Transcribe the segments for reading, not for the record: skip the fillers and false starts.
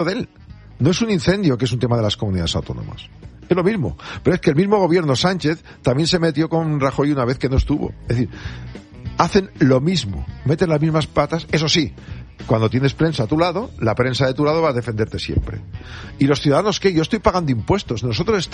de él. No es un incendio, que es un tema de las comunidades autónomas. Es lo mismo. Pero es que el mismo gobierno Sánchez también se metió con Rajoy una vez que no estuvo. Es decir, hacen lo mismo, meten las mismas patas. Eso sí, cuando tienes prensa a tu lado, la prensa de tu lado va a defenderte siempre. ¿Y los ciudadanos qué? Yo estoy pagando impuestos.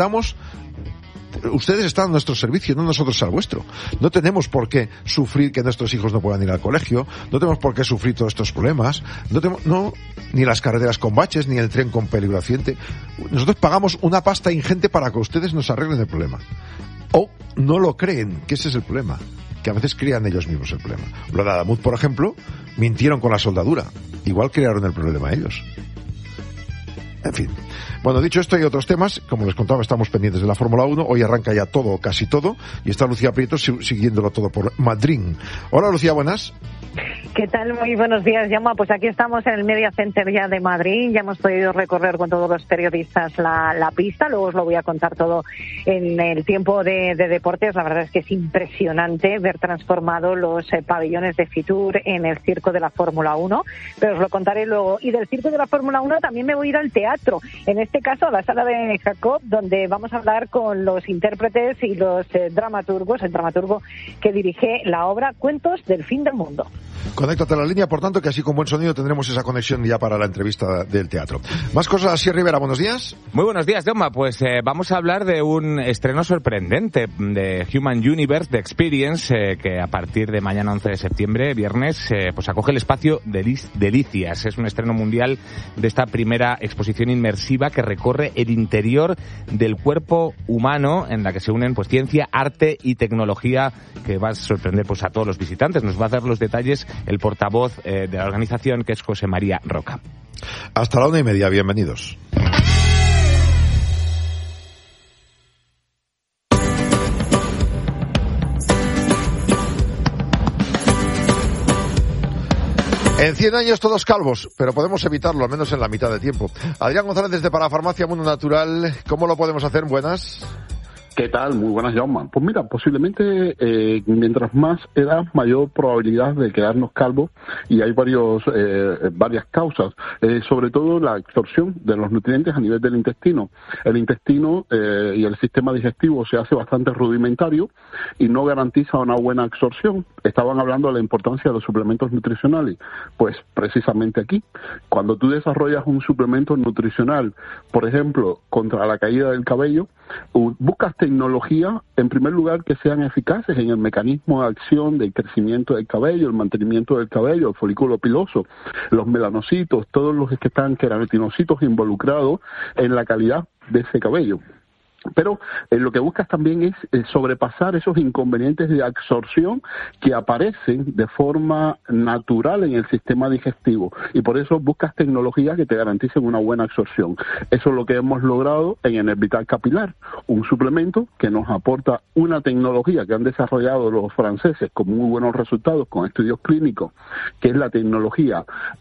Ustedes están a nuestro servicio, no nosotros al vuestro. No tenemos por qué sufrir que nuestros hijos no puedan ir al colegio, no tenemos por qué sufrir todos estos problemas, ni las carreteras con baches, ni el tren con peligro accidente. Nosotros pagamos una pasta ingente para que ustedes nos arreglen el problema. O no lo creen, que ese es el problema, que a veces crean ellos mismos el problema. Lo de Adamuz, por ejemplo, mintieron con la soldadura. Igual crearon el problema ellos. En fin. Bueno, dicho esto, hay otros temas. Como les contaba, estamos pendientes de la Fórmula 1. Hoy arranca ya todo, casi todo. Y está Lucía Prieto siguiéndolo todo por Madrid. Hola, Lucía, buenas. ¿Qué tal? Muy buenos días, Jaume. Pues aquí estamos en el Media Center ya de Madrid. Ya hemos podido recorrer con todos los periodistas la pista. Luego os lo voy a contar todo en el tiempo de deportes. La verdad es que es impresionante ver transformados los pabellones de Fitur en el circo de la Fórmula 1. Pero os lo contaré luego. Y del circo de la Fórmula 1 también me voy a ir al teatro. En este caso, a la sala de Jacob, donde vamos a hablar con los intérpretes y los dramaturgos, el dramaturgo que dirige la obra Cuentos del Fin del Mundo. Conéctate a la línea, por tanto, que así con buen sonido tendremos esa conexión ya para la entrevista del teatro. Más cosas, Asier Rivera, buenos días. Muy buenos días, Jaume. Pues vamos a hablar de un estreno sorprendente de Human Universe, de Experience, que a partir de mañana 11 de septiembre, viernes, pues acoge el espacio Delicias. Es un estreno mundial de esta primera exposición inmersiva que recorre el interior del cuerpo humano, en la que se unen pues ciencia, arte y tecnología, que va a sorprender pues a todos los visitantes. Nos va a dar los detalles el portavoz de la organización, que es José María Roca. Hasta la 1:30, bienvenidos. En 100 años todos calvos, pero podemos evitarlo, al menos en la mitad de tiempo. Adrián González, desde Parafarmacia Mundo Natural, ¿cómo lo podemos hacer? Buenas. ¿Qué tal? Muy buenas, Jaume. Pues mira, posiblemente mientras más edad, mayor probabilidad de quedarnos calvos, y hay varias causas, sobre todo la absorción de los nutrientes a nivel del intestino. El intestino y el sistema digestivo se hace bastante rudimentario y no garantiza una buena absorción. Estaban hablando de la importancia de los suplementos nutricionales. Pues precisamente aquí, cuando tú desarrollas un suplemento nutricional, por ejemplo, contra la caída del cabello, buscas tecnología, en primer lugar, que sean eficaces en el mecanismo de acción del crecimiento del cabello, el mantenimiento del cabello, el folículo piloso, los melanocitos, todos los que están queratinocitos involucrados en la calidad de ese cabello. Pero lo que buscas también es sobrepasar esos inconvenientes de absorción que aparecen de forma natural en el sistema digestivo, y por eso buscas tecnologías que te garanticen una buena absorción. Eso es lo que hemos logrado en Enervital Capilar, un suplemento que nos aporta una tecnología que han desarrollado los franceses con muy buenos resultados, con estudios clínicos, que es la tecnología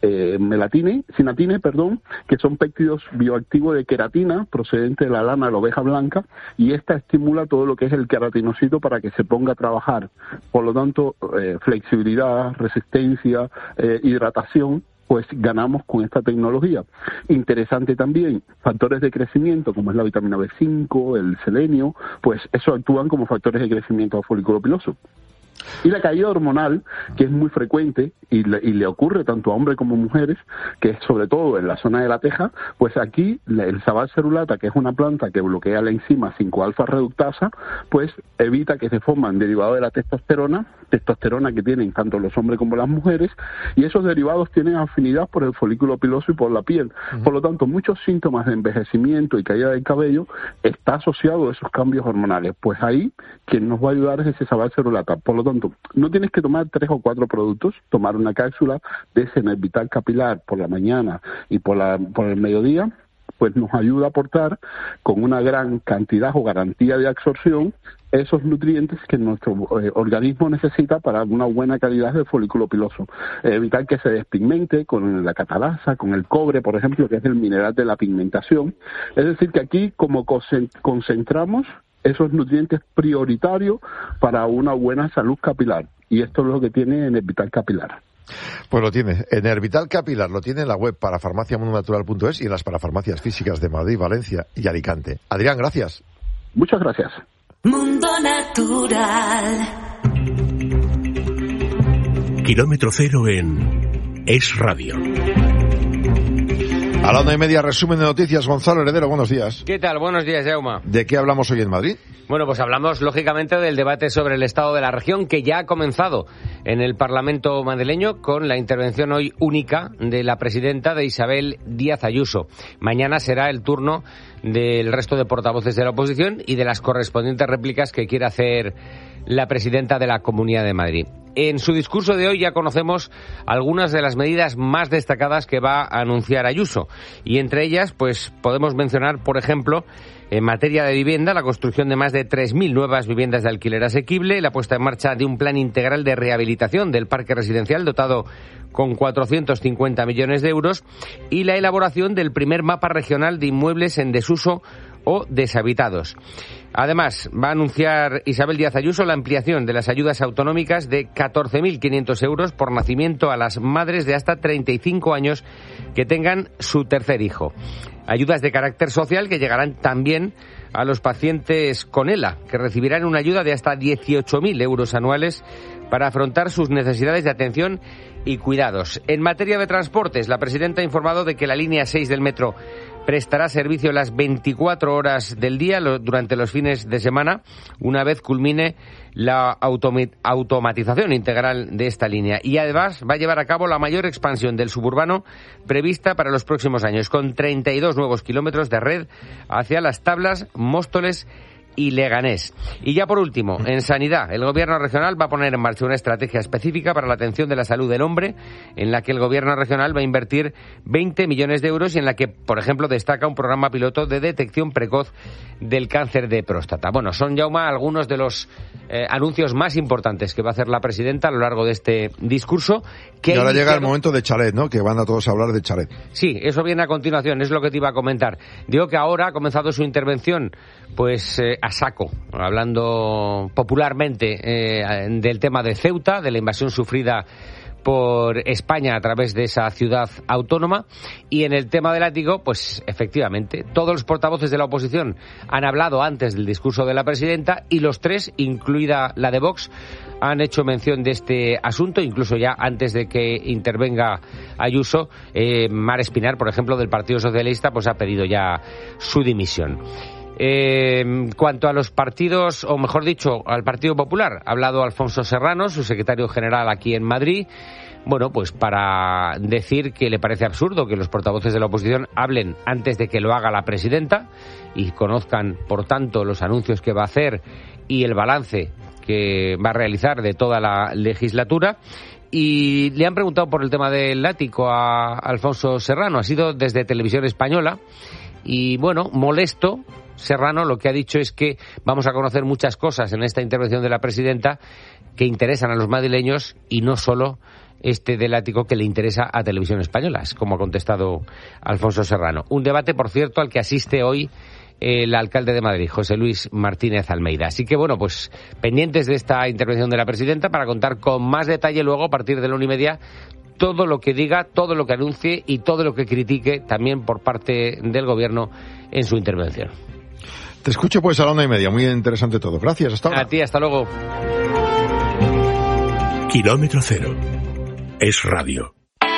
sinatine, que son péptidos bioactivos de queratina procedente de la lana de la oveja blanca, y esta estimula todo lo que es el queratinocito para que se ponga a trabajar. Por lo tanto, flexibilidad, resistencia, hidratación, pues ganamos con esta tecnología. Interesante también, factores de crecimiento como es la vitamina B5, el selenio, pues eso actúan como factores de crecimiento al folículo piloso. Y la caída hormonal, que es muy frecuente y le ocurre tanto a hombres como a mujeres, que es sobre todo en la zona de la teja, pues aquí el sabal cerulata, que es una planta que bloquea la enzima 5-alfa reductasa, pues evita que se forman derivados de la testosterona que tienen tanto los hombres como las mujeres, y esos derivados tienen afinidad por el folículo piloso y por la piel. Por lo tanto, muchos síntomas de envejecimiento y caída del cabello está asociado a esos cambios hormonales. Pues ahí quien nos va a ayudar es ese sabal cerulata. Por lo tanto, no tienes que tomar 3 o 4 productos, tomar una cápsula de ese Enervital Capilar por la mañana y por el mediodía, pues nos ayuda a aportar con una gran cantidad o garantía de absorción esos nutrientes que nuestro organismo necesita para una buena calidad de folículo piloso. Evitar que se despigmente con la catalasa, con el cobre, por ejemplo, que es el mineral de la pigmentación. Es decir, que aquí como concentramos esos nutrientes prioritarios para una buena salud capilar. Y esto es lo que tiene Enervital Capilar. Pues lo tiene. Enervital Capilar lo tiene en la web parafarmaciamundonatural.es y en las parafarmacias físicas de Madrid, Valencia y Alicante. Adrián, gracias. Muchas gracias. Mundo Natural. Kilómetro cero en Es Radio. A la 1:30, resumen de noticias. Gonzalo Heredero, buenos días. ¿Qué tal? Buenos días, Jaume. ¿De qué hablamos hoy en Madrid? Bueno, pues hablamos, lógicamente, del debate sobre el estado de la región, que ya ha comenzado en el Parlamento madrileño con la intervención hoy única de la presidenta, de Isabel Díaz Ayuso. Mañana será el turno del resto de portavoces de la oposición y de las correspondientes réplicas que quiera hacer la presidenta de la Comunidad de Madrid. En su discurso de hoy ya conocemos algunas de las medidas más destacadas que va a anunciar Ayuso. Y entre ellas, pues podemos mencionar, por ejemplo, en materia de vivienda, la construcción de más de 3.000 nuevas viviendas de alquiler asequible, la puesta en marcha de un plan integral de rehabilitación del parque residencial dotado con 450 millones de euros y la elaboración del primer mapa regional de inmuebles en desuso o deshabitados. Además, va a anunciar Isabel Díaz Ayuso la ampliación de las ayudas autonómicas de 14.500 euros por nacimiento a las madres de hasta 35 años que tengan su tercer hijo. Ayudas de carácter social que llegarán también a los pacientes con ELA, que recibirán una ayuda de hasta 18.000 euros anuales para afrontar sus necesidades de atención y cuidados. En materia de transportes, la presidenta ha informado de que la línea 6 del metro prestará servicio las 24 horas del día durante los fines de semana, una vez culmine la automatización integral de esta línea. Y además va a llevar a cabo la mayor expansión del suburbano prevista para los próximos años, con 32 nuevos kilómetros de red hacia Las Tablas, Móstoles y Leganés. Y ya por último, en sanidad, el gobierno regional va a poner en marcha una estrategia específica para la atención de la salud del hombre, en la que el gobierno regional va a invertir 20 millones de euros y en la que, por ejemplo, destaca un programa piloto de detección precoz del cáncer de próstata. Bueno, son, Jaume, algunos de los anuncios más importantes que va a hacer la presidenta a lo largo de este discurso. Que y ahora llega el momento de chalet, ¿no? Que van a todos a hablar de chalet. Sí, eso viene a continuación, es lo que te iba a comentar. Digo que ahora ha comenzado su intervención, pues a saco, hablando popularmente del tema de Ceuta, de la invasión sufrida por España a través de esa ciudad autónoma. Y en el tema del látigo, pues efectivamente, todos los portavoces de la oposición han hablado antes del discurso de la presidenta y los tres, incluida la de Vox, han hecho mención de este asunto, incluso ya antes de que intervenga Ayuso. Mar Espinar, por ejemplo, del Partido Socialista, pues ha pedido ya su dimisión. Cuanto a los partidos, o mejor dicho, al Partido Popular, ha hablado Alfonso Serrano, su secretario general aquí en Madrid, bueno, pues para decir que le parece absurdo que los portavoces de la oposición hablen antes de que lo haga la presidenta y conozcan, por tanto, los anuncios que va a hacer y el balance que va a realizar de toda la legislatura. Y le han preguntado por el tema del látigo a Alfonso Serrano, ha sido desde Televisión Española, y bueno, molesto, Serrano lo que ha dicho es que vamos a conocer muchas cosas en esta intervención de la presidenta que interesan a los madrileños y no solo este del látigo que le interesa a Televisión Española, es como ha contestado Alfonso Serrano. Un debate, por cierto, al que asiste hoy el alcalde de Madrid, José Luis Martínez Almeida. Así que bueno, pues pendientes de esta intervención de la presidenta para contar con más detalle luego a partir de la 1:30 todo lo que diga, todo lo que anuncie y todo lo que critique también por parte del gobierno en su intervención. Te escucho pues a la 1:30, muy interesante todo. Gracias, hasta ahora. A ti, hasta luego. Kilómetro cero. Es Radio.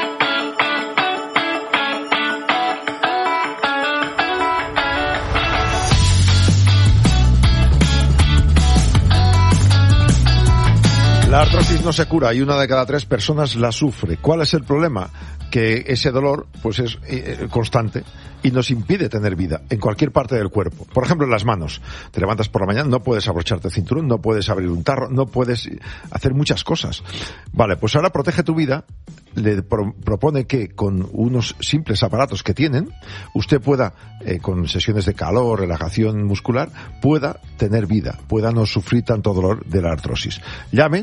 La artrosis no se cura y 1 de cada 3 personas la sufre. ¿Cuál es el problema? Que ese dolor pues es constante y nos impide tener vida en cualquier parte del cuerpo. Por ejemplo, en las manos. Te levantas por la mañana, no puedes abrocharte el cinturón, no puedes abrir un tarro, no puedes hacer muchas cosas. Vale, pues ahora Protege tu Vida le propone que con unos simples aparatos que tienen, usted pueda, con sesiones de calor, relajación muscular, pueda tener vida, pueda no sufrir tanto dolor de la artrosis. Llame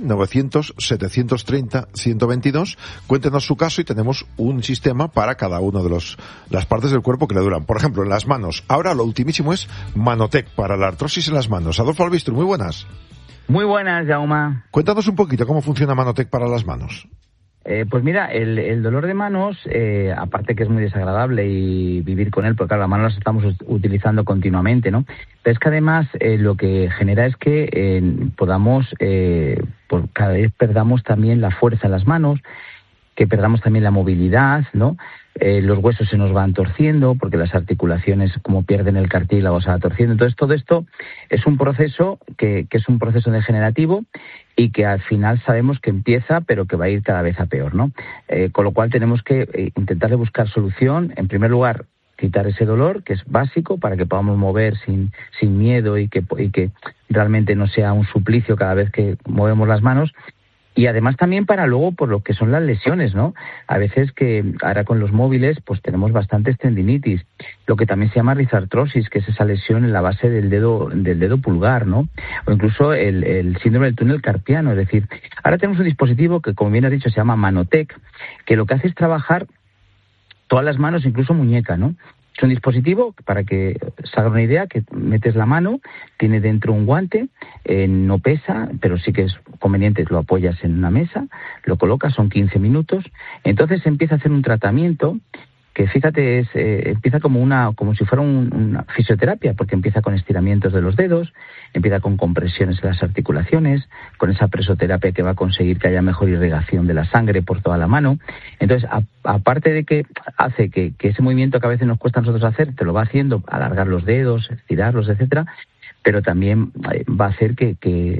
900-730-122, cuéntenos su caso y tenemos un sistema para cada uno de las partes del cuerpo que le duran. Por ejemplo, en las manos. Ahora lo ultimísimo es Manotec para la artrosis en las manos. Adolfo Albistro, muy buenas. Muy buenas, Jaume. Cuéntanos un poquito cómo funciona Manotec para las manos. Pues mira, el dolor de manos, aparte que es muy desagradable y vivir con él, porque claro, las manos las estamos utilizando continuamente, ¿no? Pero es que además lo que genera es que podamos, por cada vez perdamos también la fuerza en las manos, que perdamos también la movilidad, ¿no? Los huesos se nos van torciendo porque las articulaciones, como pierden el cartílago, se va torciendo. Entonces, todo esto es un proceso que es un proceso degenerativo y que al final sabemos que empieza, pero que va a ir cada vez a peor, ¿no? Con lo cual tenemos que intentar buscar solución. En primer lugar, quitar ese dolor, que es básico, para que podamos mover sin miedo y que realmente no sea un suplicio cada vez que movemos las manos. Y además también para luego por lo que son las lesiones, ¿no? A veces que ahora con los móviles pues tenemos bastantes tendinitis, lo que también se llama rizartrosis, que es esa lesión en la base del dedo pulgar, ¿no? O incluso el síndrome del túnel carpiano, es decir, ahora tenemos un dispositivo que, como bien has dicho, se llama Manotec, que lo que hace es trabajar todas las manos, incluso muñeca, ¿no? Es un dispositivo, para que se haga una idea, que metes la mano, tiene dentro un guante, no pesa, pero sí que es conveniente, lo apoyas en una mesa, lo colocas, son 15 minutos, entonces empieza a hacer un tratamiento que, fíjate, empieza como si fuera una fisioterapia, porque empieza con estiramientos de los dedos, empieza con compresiones en las articulaciones, con esa presoterapia que va a conseguir que haya mejor irrigación de la sangre por toda la mano. Entonces, aparte de que hace que ese movimiento que a veces nos cuesta a nosotros hacer, te lo va haciendo, alargar los dedos, estirarlos, etcétera, pero también va a hacer que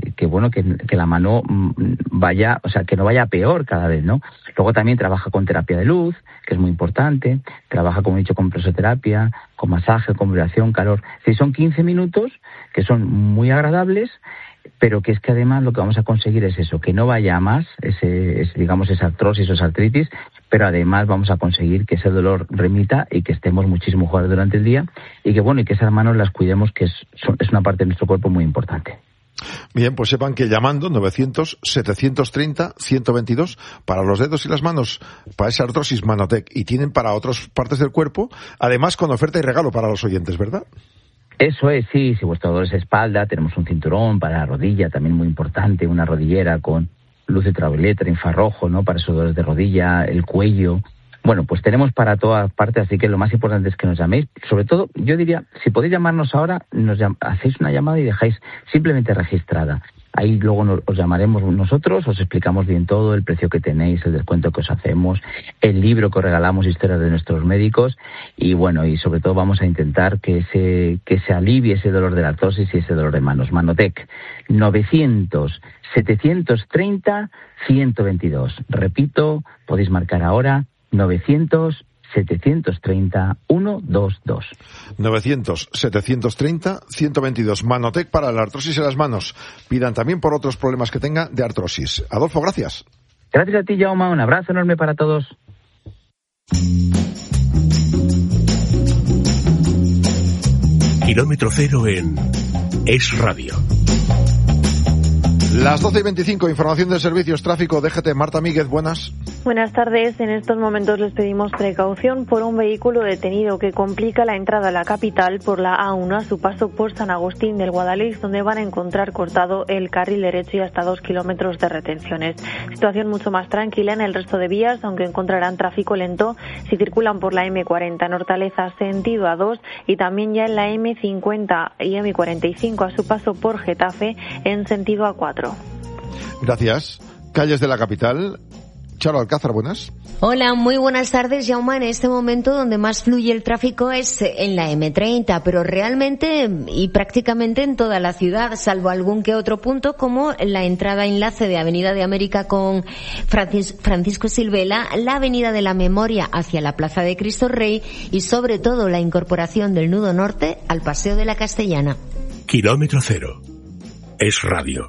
la mano vaya, o sea, que no vaya peor cada vez, ¿no? Luego también trabaja con terapia de luz, que es muy importante, trabaja, como he dicho, con presoterapia, con masaje, con vibración, calor. Es decir, son 15 minutos que son muy agradables, pero que es que además lo que vamos a conseguir es eso, que no vaya a más, esa artrosis o esa artritis, pero además vamos a conseguir que ese dolor remita y que estemos muchísimo mejor durante el día y que esas manos las cuidemos, que es una parte de nuestro cuerpo muy importante. Bien, pues sepan que llamando 900-730-122 para los dedos y las manos, para esa artrosis Manotec, y tienen para otras partes del cuerpo, además con oferta y regalo para los oyentes, ¿verdad? Eso es, sí. Si vuestro dolor es espalda, tenemos un cinturón para la rodilla, también muy importante, una rodillera con luz ultravioleta, infrarrojo, ¿no? Para esos dolores de rodilla, el cuello. Bueno, pues tenemos para todas partes, así que lo más importante es que nos llaméis. Sobre todo, yo diría, si podéis llamarnos ahora, hacéis una llamada y dejáis simplemente registrada. Ahí luego os llamaremos nosotros, os explicamos bien todo, el precio que tenéis, el descuento que os hacemos, el libro que os regalamos, historias de nuestros médicos, y bueno, y sobre todo vamos a intentar que se alivie ese dolor de la artrosis y ese dolor de manos. Manotec, 900-730-122. Repito, podéis marcar ahora, 900-730-122. 900-730-122. Manotec para la artrosis en las manos. Pidan también por otros problemas que tenga de artrosis. Adolfo, gracias. Gracias a ti, Jaume. Un abrazo enorme para todos. Kilómetro cero en Es Radio. Las 12:25, información de servicios, tráfico, DGT. Marta Míguez, buenas. Buenas tardes. En estos momentos les pedimos precaución por un vehículo detenido que complica la entrada a la capital por la A1 a su paso por San Agustín del Guadalix, donde van a encontrar cortado el carril derecho y hasta 2 kilómetros de retenciones. Situación mucho más tranquila en el resto de vías, aunque encontrarán tráfico lento si circulan por la M40 en Hortaleza sentido A2 y también ya en la M50 y M45 a su paso por Getafe en sentido A4. Gracias. Calles de la capital. Charo Alcázar, buenas. Hola, muy buenas tardes, Jaume. En este momento donde más fluye el tráfico es en la M30, pero realmente y prácticamente en toda la ciudad, salvo algún que otro punto como la entrada enlace de Avenida de América con Francisco Silvela, la Avenida de la Memoria hacia la Plaza de Cristo Rey y sobre todo la incorporación del nudo norte al Paseo de la Castellana. Kilómetro cero. Es Radio.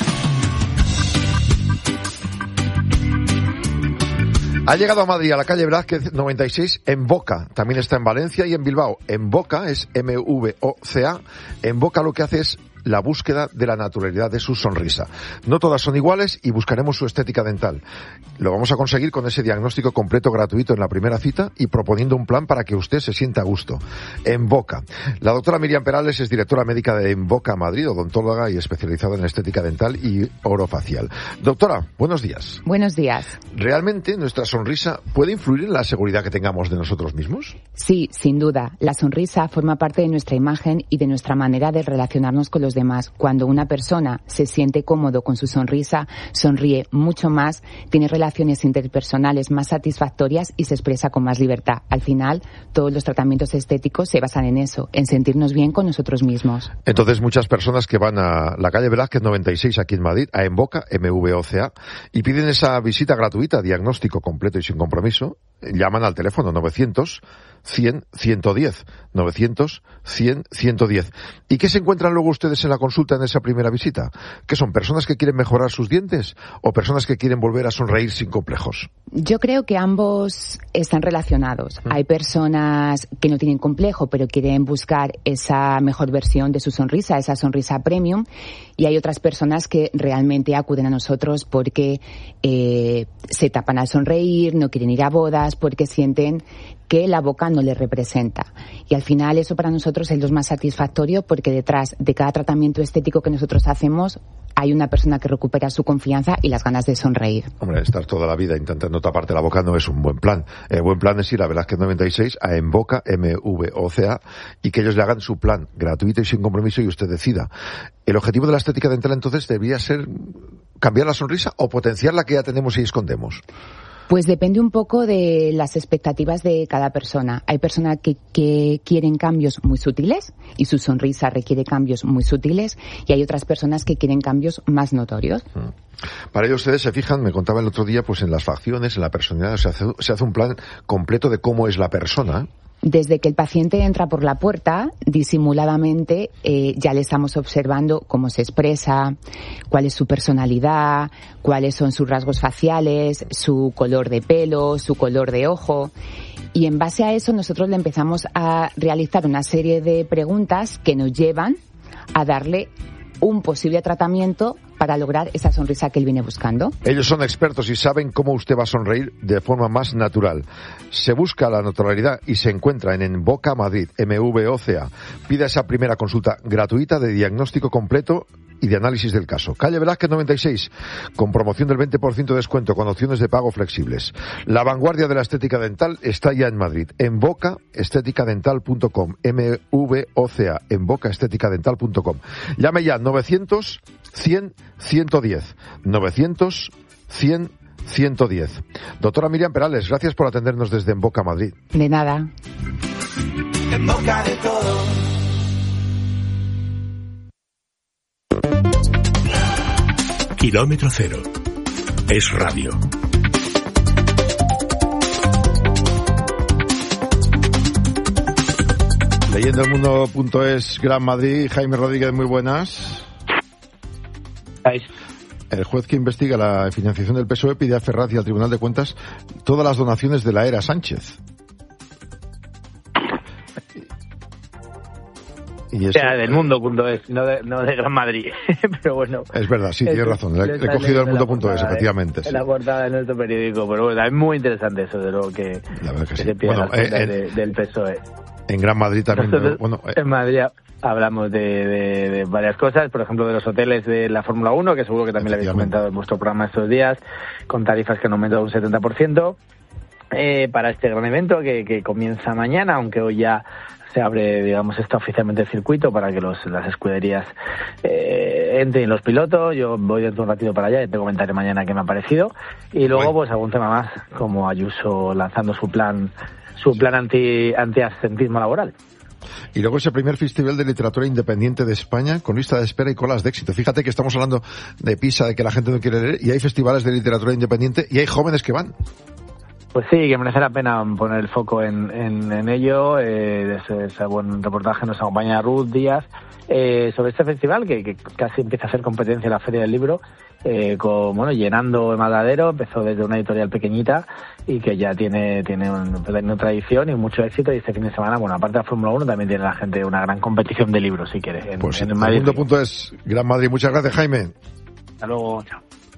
Ha llegado a Madrid, a la calle Velázquez 96, en Boca. También está en Valencia y en Bilbao. En Boca es MVOCA. En Boca lo que hace es la búsqueda de la naturalidad de su sonrisa. No todas son iguales y buscaremos su estética dental. Lo vamos a conseguir con ese diagnóstico completo gratuito en la primera cita y proponiendo un plan para que usted se sienta a gusto. Emboca. La doctora Miriam Perales es directora médica de Emboca Madrid, odontóloga y especializada en estética dental y orofacial. Doctora, buenos días. Buenos días. ¿Realmente nuestra sonrisa puede influir en la seguridad que tengamos de nosotros mismos? Sí, sin duda. La sonrisa forma parte de nuestra imagen y de nuestra manera de relacionarnos con los demás. Cuando una persona se siente cómodo con su sonrisa, sonríe mucho más, tiene relaciones interpersonales más satisfactorias y se expresa con más libertad. Al final, todos los tratamientos estéticos se basan en eso, en sentirnos bien con nosotros mismos. Entonces, muchas personas que van a la calle Velázquez 96 aquí en Madrid, a Emboca, MVOCA, y piden esa visita gratuita, diagnóstico completo y sin compromiso, llaman al teléfono 900 100 110, 900 100 110. ¿Y qué se encuentran luego ustedes en la consulta en esa primera visita? ¿Qué son, personas que quieren mejorar sus dientes o personas que quieren volver a sonreír sin complejos? Yo creo que ambos están relacionados. Hay personas que no tienen complejo, pero quieren buscar esa mejor versión de su sonrisa, esa sonrisa premium, y hay otras personas que realmente acuden a nosotros porque se tapan al sonreír, no quieren ir a bodas, porque sienten que la boca no les representa. Y al final eso para nosotros es lo más satisfactorio, porque detrás de cada tratamiento estético que nosotros hacemos hay una persona que recupera su confianza y las ganas de sonreír. Hombre, estar toda la vida intentando taparte la boca no es un buen plan. El buen plan es ir a Velázquez 96, a Emboca, MVOCA, y que ellos le hagan su plan gratuito y sin compromiso y usted decida. El objetivo de la estética dental entonces debería ser cambiar la sonrisa o potenciar la que ya tenemos y escondemos. Pues depende un poco de las expectativas de cada persona. Hay personas que quieren cambios muy sutiles y su sonrisa requiere cambios muy sutiles, y hay otras personas que quieren cambios más notorios. Para ello ustedes se fijan, me contaba el otro día, pues en las facciones, en la personalidad, se hace un plan completo de cómo es la persona. Desde que el paciente entra por la puerta, disimuladamente ya le estamos observando cómo se expresa, cuál es su personalidad, cuáles son sus rasgos faciales, su color de pelo, su color de ojo. Y en base a eso nosotros le empezamos a realizar una serie de preguntas que nos llevan a darle un posible tratamiento para lograr esa sonrisa que él viene buscando. Ellos son expertos y saben cómo usted va a sonreír de forma más natural. Se busca la naturalidad y se encuentra en Emboca Madrid, MVOCA. Pida esa primera consulta gratuita de diagnóstico completo y de análisis del caso. Calle Velázquez 96, con promoción del 20% de descuento, con opciones de pago flexibles. La vanguardia de la estética dental está ya en Madrid. Emboca esteticadental.com, MVOCA, embocaesteticadental.com. Llame ya 900 100 110, 900 100 110. Doctora Miriam Perales, gracias por atendernos desde Emboca Madrid. De nada. En boca de todo. Kilómetro Cero. Es radio. Leyendoelmundo.es, Gran Madrid. Jaime Rodríguez, muy buenas. El juez que investiga la financiación del PSOE pide a Ferraz y al Tribunal de Cuentas todas las donaciones de la era Sánchez. O sea, del mundo.es, no de Gran Madrid. Pero bueno. Es verdad, sí, tienes razón. He cogido el mundo.es, efectivamente. En la portada de nuestro periódico. Pero bueno, es muy interesante eso de lo que se pide del PSOE. En Gran Madrid también. Nosotros, en Madrid hablamos de varias cosas, por ejemplo, de los hoteles de la Fórmula 1, que seguro que también le habéis comentado en vuestro programa estos días, con tarifas que han aumentado un 70%. Para este gran evento que comienza mañana, aunque hoy ya se abre, digamos, está oficialmente el circuito para que las escuderías entren los pilotos. Yo voy dentro de un ratito para allá y te comentaré mañana qué me ha parecido. Y luego, pues algún tema más, como Ayuso lanzando su plan anti-absentismo laboral. Y luego ese primer Festival de Literatura Independiente de España con lista de espera y colas de éxito. Fíjate que estamos hablando de Pisa, de que la gente no quiere leer, y hay festivales de literatura independiente y hay jóvenes que van. Pues sí, que merece la pena poner el foco en ello. Ese buen reportaje nos acompaña Ruth Díaz sobre este festival que casi empieza a hacer competencia en la Feria del Libro, llenando el Matadero. Empezó desde una editorial pequeñita y que ya tiene una tradición y mucho éxito. Y este fin de semana, aparte de la Fórmula 1, también tiene la gente una gran competición de libros, si quiere. En Madrid. Segundo.es, Gran Madrid. Muchas gracias, Jaime. Hasta luego, chao.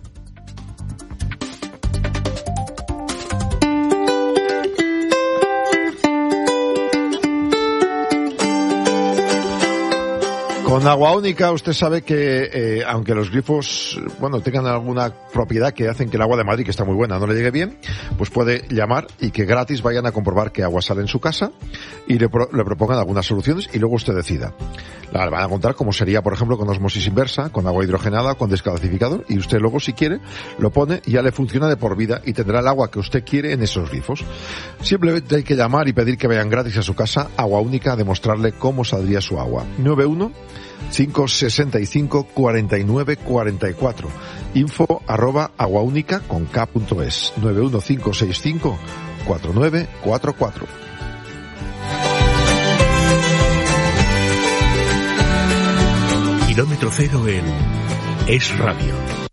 Con Agua Única usted sabe que aunque los grifos tengan alguna propiedad que hacen que el agua de Madrid, que está muy buena, no le llegue bien, pues puede llamar y que gratis vayan a comprobar qué agua sale en su casa y le propongan algunas soluciones y luego usted decida. Le van a contar cómo sería, por ejemplo, con osmosis inversa, con agua hidrogenada, con descalcificador, y usted luego, si quiere, lo pone y ya le funciona de por vida y tendrá el agua que usted quiere en esos grifos. Simplemente hay que llamar y pedir que vayan gratis a su casa, Agua Única, a demostrarle cómo saldría su agua. 91-565-4944. info@aguaunica.es. 91565-4944. Kilómetro cero en Es Radio.